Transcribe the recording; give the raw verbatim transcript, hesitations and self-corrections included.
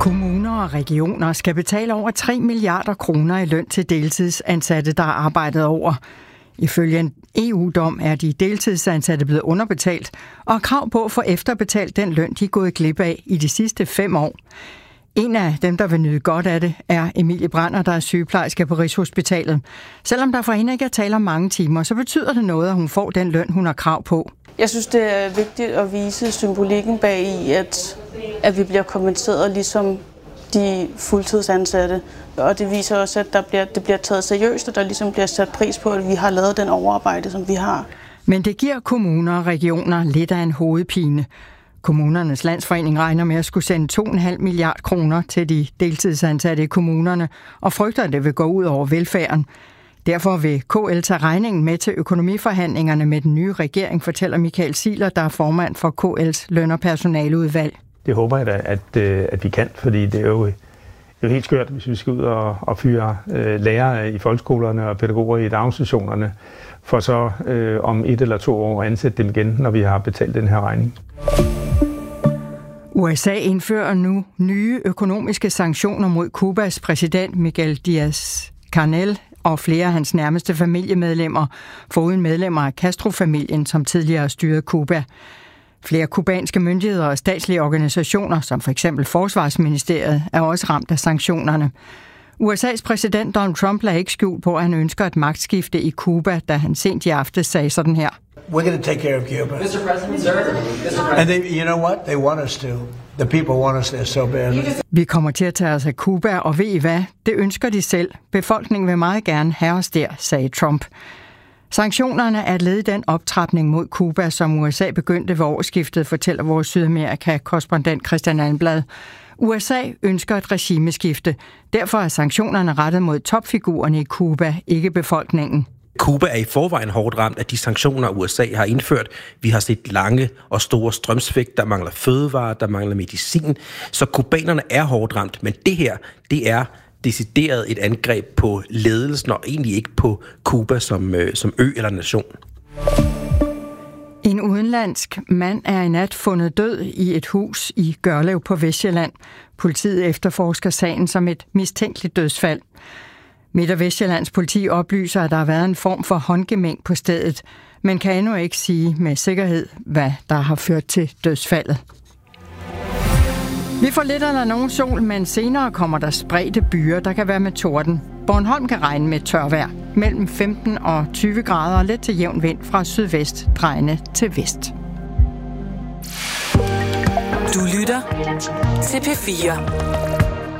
Kommuner og regioner skal betale over tre milliarder kroner i løn til deltidsansatte, der har arbejdet over. Ifølge en E U-dom er de deltidsansatte blevet underbetalt og har krav på at få efterbetalt den løn, de er gået glip af i de sidste fem år. En af dem, der vil nyde godt af det, er Emilie Brander, der er sygeplejerske på Rigshospitalet. Selvom der for hende ikke er tale om mange timer, så betyder det noget, at hun får den løn, hun har krav på. Jeg synes, det er vigtigt at vise symbolikken bag i, at, at vi bliver kompenseret ligesom de fuldtidsansatte. Og det viser også, at der bliver, det bliver taget seriøst, og der ligesom bliver sat pris på, at vi har lavet den overarbejde, som vi har. Men det giver kommuner og regioner lidt af en hovedpine. Kommunernes Landsforening regner med at skulle sende to komma fem milliarder kroner til de deltidsansatte i kommunerne, og frygter, at det vil gå ud over velfærden. Derfor vil K L tage regningen med til økonomiforhandlingerne med den nye regering, fortæller Michael Ziegler, der er formand for K L's løn- og personaleudvalg. Det håber jeg da, at, at vi kan, fordi det er jo, det er jo helt skørt, hvis vi skal ud og, og fyre øh, lærere i folkeskolerne og pædagoger i daginstitutionerne, for så øh, om et eller to år ansætte dem igen, når vi har betalt den her regning. U S A indfører nu nye økonomiske sanktioner mod Cubas præsident Miguel Díaz-Canel og flere af hans nærmeste familiemedlemmer, foruden medlemmer af Castro-familien, som tidligere styrede Cuba. Flere kubanske myndigheder og statslige organisationer, som for eksempel Forsvarsministeriet, er også ramt af sanktionerne. U S A's præsident Donald Trump lagde ikke skjul på, at han ønsker et magtskifte i Cuba, da han sent i aftes sagde sådan her. We're going to take care of Cuba. mister President, sir. mister President. And they, you know what? They want us to. The people want us there so badly. Vi kommer til at tage os af Cuba, og ved I hvad? Det ønsker de selv. Befolkningen vil meget gerne have os der, sagde Trump. Sanktionerne er et led i den optrapning mod Cuba, som U S A begyndte ved årsskiftet, fortæller vores Sydamerika-korrespondent Christian Almblad. U S A ønsker et regimeskifte. Derfor er sanktionerne rettet mod topfigurerne i Cuba, ikke befolkningen. Cuba er i forvejen hårdt ramt af de sanktioner, U S A har indført. Vi har set lange og store strømsvigt, der mangler fødevarer, der mangler medicin. Så kubanerne er hårdt ramt, men det her, det er decideret et angreb på ledelsen, og egentlig ikke på Cuba som, øh, som ø eller nation. En udenlandsk mand er i nat fundet død i et hus i Gørlev på Vestsjælland. Politiet efterforsker sagen som et mistænkeligt dødsfald. Midt- og Vestsjællands politi oplyser, at der har været en form for håndgemæng på stedet, men kan endnu ikke sige med sikkerhed, hvad der har ført til dødsfaldet. Vi får lidt eller nogen sol, men senere kommer der spredte byer, der kan være med torden. Bornholm kan regne med tørvejr mellem femten og tyve grader og let til jævn vind fra sydvest drejende til vest. Du lytter til P fire.